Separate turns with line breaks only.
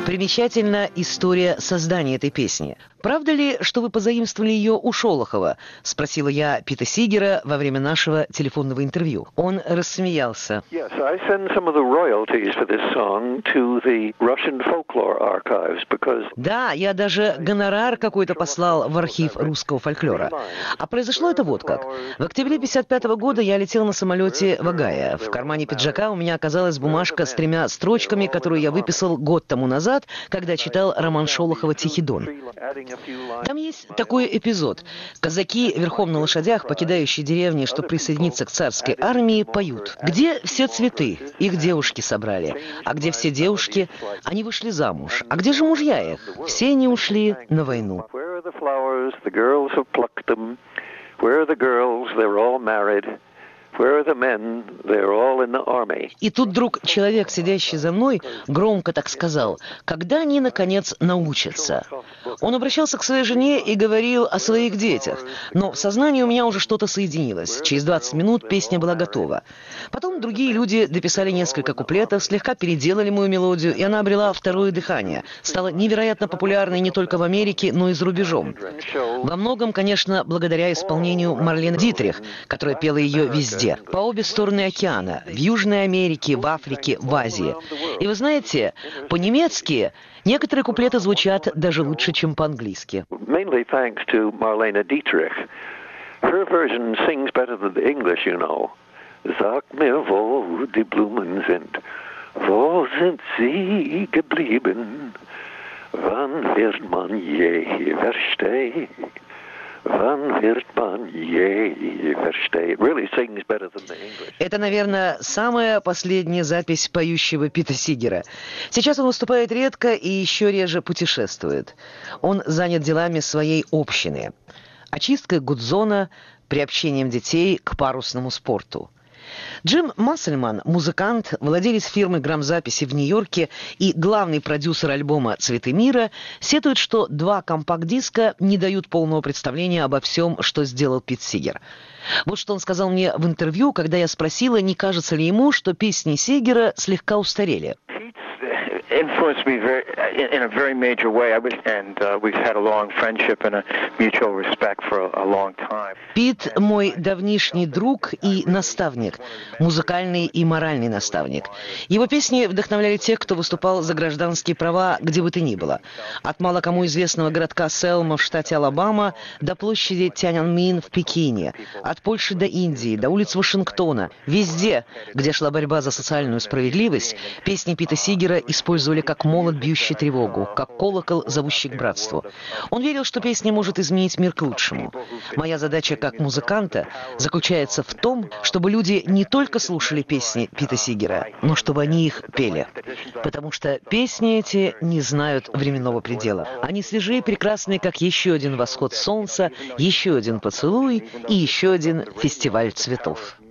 Примечательна история создания этой песни. «Правда ли, что вы позаимствовали ее у Шолохова?» – спросила я Пита Сигера во время нашего телефонного интервью. Он рассмеялся. Да, я даже гонорар какой-то послал в архив русского фольклора. А произошло это вот как. В октябре 1955 года я летел на самолете в Огайо. В кармане пиджака у меня оказалась бумажка с 3 строчками, которую я выписал год тому назад, когда читал роман Шолохова «Тихий Дон». Там есть такой эпизод. Казаки верхом на лошадях, покидающие деревни, чтобы присоединиться к царской армии, поют. Где все цветы? Их девушки собрали. А где все девушки? Они вышли замуж. А где же мужья их? Все они ушли на войну. И тут вдруг человек, сидящий за мной, громко так сказал: «Когда они, наконец, научатся?» Он обращался к своей жене и говорил о своих детях. Но в сознании у меня уже что-то соединилось. Через 20 минут песня была готова. Потом другие люди дописали несколько куплетов, слегка переделали мою мелодию, и она обрела второе дыхание. Стала невероятно популярной не только в Америке, но и за рубежом. Во многом, конечно, благодаря исполнению Марлен Дитрих, которая пела ее везде. По обе стороны океана, в Южной Америке, в Африке, в Азии. И вы знаете, по-немецки некоторые куплеты звучат даже лучше, чем по-английски.
Sag mir, wo die Blumen sind, wo sind sie geblieben, wann wird man je verstehen?
Это, наверное, самая последняя запись поющего Пита Сигера. Сейчас он выступает редко и еще реже путешествует. Он занят делами своей общины. Очисткой Гудзона, приобщением детей к парусному спорту. Джим Массельман, музыкант, владелец фирмы грамзаписи в Нью-Йорке и главный продюсер альбома «Цветы мира», сетует, что 2 компакт-диска не дают полного представления обо всем, что сделал Пит Сигер. Вот что он сказал мне в интервью, когда я спросила, не кажется ли ему, что песни Сигера слегка устарели.
Influenced me in a very major way, and we've had a long friendship and a mutual respect for a long time.
Пит – мой давнишний друг и наставник, музыкальный и моральный наставник. Его песни вдохновляли тех, кто выступал за гражданские права где бы то ни было. От мало кому известного городка Селма в штате Алабама до площади Тяньаньмин в Пекине, от Польши до Индии, до улиц Вашингтона. Везде, где шла борьба за социальную справедливость, песни Пита Сигера использовали как молот, бьющий тревогу, как колокол, зовущий к братству. Он верил, что песня может изменить мир к лучшему. Моя задача как музыканта заключается в том, чтобы люди не только слушали песни Пита Сигера, но чтобы они их пели. Потому что песни эти не знают временного предела. Они свежие и прекрасные, как еще один восход солнца, еще один поцелуй и еще один фестиваль цветов.